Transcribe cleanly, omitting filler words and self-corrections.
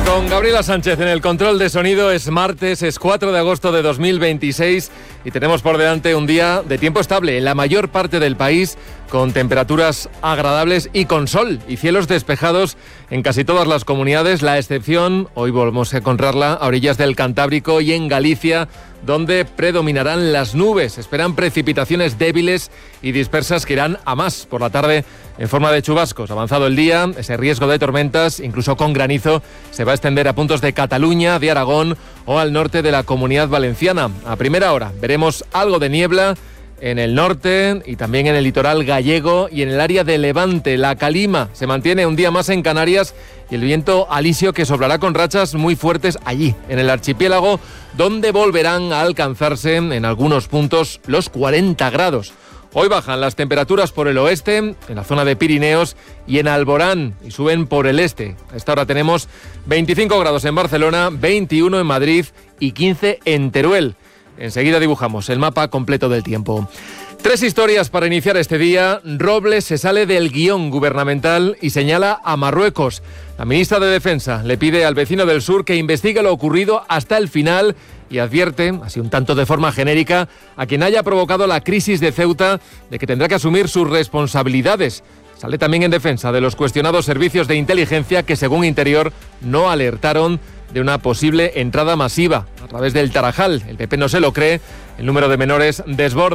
Con Gabriela Sánchez en el control de sonido. Es martes, es 4 de agosto de 2026 y tenemos por delante un día de tiempo estable en la mayor parte del país, con temperaturas agradables y con sol y cielos despejados en casi todas las comunidades. La excepción, hoy volvemos a encontrarla a orillas del Cantábrico y en Galicia, donde predominarán las nubes. Esperan precipitaciones débiles y dispersas que irán a más por la tarde en forma de chubascos. Avanzado el día, ese riesgo de tormentas, incluso con granizo, se va a extender a puntos de Cataluña, de Aragón o al norte de la Comunidad Valenciana. A primera hora veremos algo de niebla en el norte y también en el litoral gallego y en el área de Levante. La calima se mantiene un día más en Canarias y el viento alisio que soplará con rachas muy fuertes allí, en el archipiélago, donde volverán a alcanzarse en algunos puntos los 40 grados. Hoy bajan las temperaturas por el oeste, en la zona de Pirineos y en Alborán, y suben por el este. A esta hora tenemos 25 grados en Barcelona, 21 en Madrid y 15 en Teruel. Enseguida dibujamos el mapa completo del tiempo. 3 historias para iniciar este día. Robles se sale del guión gubernamental y señala a Marruecos. La ministra de Defensa le pide al vecino del sur que investigue lo ocurrido hasta el final y advierte, así un tanto de forma genérica, a quien haya provocado la crisis de Ceuta de que tendrá que asumir sus responsabilidades. Sale también en defensa de los cuestionados servicios de inteligencia que, según Interior, no alertaron de una posible entrada masiva a través del Tarajal. El PP no se lo cree, el número de menores desborda.